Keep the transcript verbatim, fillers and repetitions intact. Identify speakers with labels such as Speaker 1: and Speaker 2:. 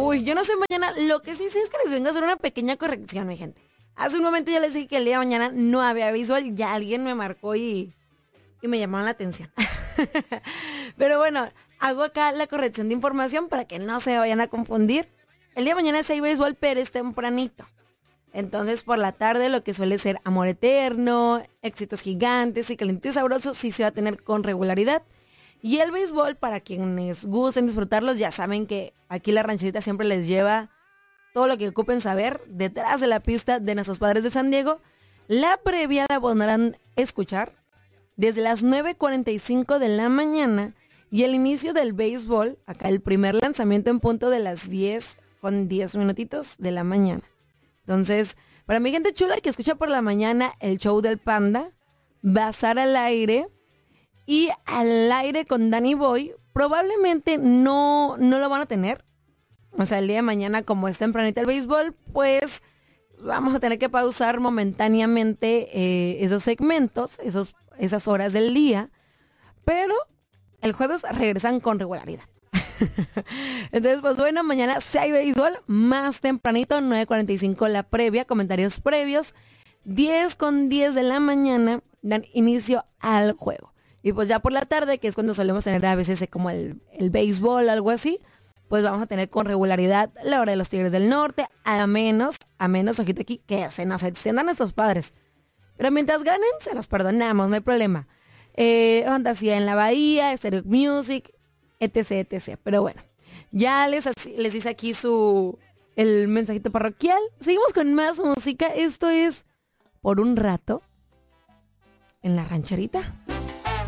Speaker 1: Uy, yo no sé mañana. Lo que sí sé es que les vengo a hacer una pequeña corrección, mi gente. Hace un momento ya les dije que el día de mañana no había béisbol. Ya alguien me marcó y, y me llamaron la atención. Pero bueno, hago acá la corrección de información para que no se vayan a confundir. El día de mañana sí hay béisbol, pero es tempranito. Entonces por la tarde lo que suele ser Amor Eterno, Éxitos Gigantes y Calientes Sabrosos sí se va a tener con regularidad. Y el béisbol, para quienes gusten disfrutarlos, ya saben que aquí la rancherita siempre les lleva todo lo que ocupen saber detrás de la pista de nuestros Padres de San Diego. La previa la podrán escuchar desde las nueve cuarenta y cinco de la mañana y el inicio del béisbol, acá el primer lanzamiento en punto de las diez con diez minutitos de la mañana. Entonces, para mi gente chula que escucha por la mañana el show del Panda, Bazar al aire y Al aire con Danny Boy, probablemente no, no lo van a tener. O sea, el día de mañana, como es tempranito el béisbol, pues vamos a tener que pausar momentáneamente eh, esos segmentos, esos, esas horas del día. Pero el jueves regresan con regularidad. Entonces, pues bueno, mañana sí hay béisbol, más tempranito, nueve cuarenta y cinco la previa, comentarios previos, diez con diez de la mañana dan inicio al juego. Y pues ya por la tarde, que es cuando solemos tener a veces como el, el béisbol o algo así, pues vamos a tener con regularidad la hora de los Tigres del Norte, a menos, a menos, ojito aquí, que se nos extiendan nuestros padres. Pero mientras ganen, se los perdonamos, no hay problema. Eh, Fantasía en la Bahía, Stereo Music, etc, etc. Pero bueno, ya les, les hice aquí su el mensajito parroquial. Seguimos con más música. Esto es Por un rato en la rancherita.